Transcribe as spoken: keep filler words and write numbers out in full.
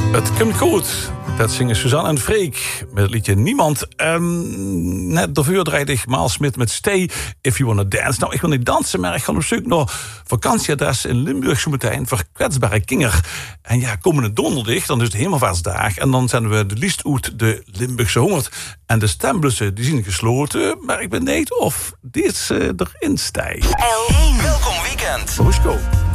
Het komt goed. Dat zingen Suzanne en Freek met het liedje Niemand. Um, net daarvoor draaide ik Maal Smit met Stay If You Wanna Dance. Nou, ik wil niet dansen, maar ik ga op zoek naar vakantieadres in Limburg zo meteen voor kwetsbare kinger. En ja, komende donderdag, dan is het Hemelvaartsdag. En dan zijn we de liefst uit de Limburgse honderd. En de stembussen, die zijn gesloten. Maar ik ben niet of dit uh, erin stijgt. L één. Welkom weekend. Hoesko.